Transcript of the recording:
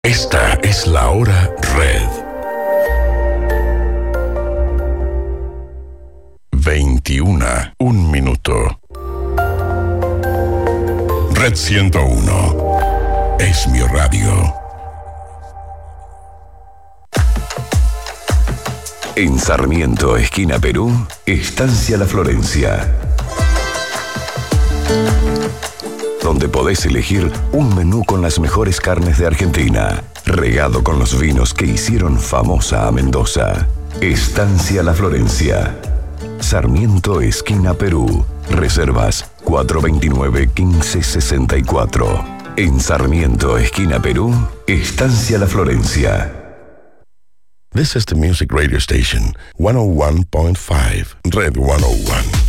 Esta es la hora Red. 21, un minuto. Red 101 es mi radio. En Sarmiento, esquina Perú, Estancia La Florencia, donde podés elegir un menú con las mejores carnes de Argentina, regado con los vinos que hicieron famosa a Mendoza. Estancia La Florencia, Sarmiento, esquina Perú. Reservas 429-1564. En Sarmiento, esquina Perú, Estancia La Florencia. This is the music radio station, 101.5, Red 101.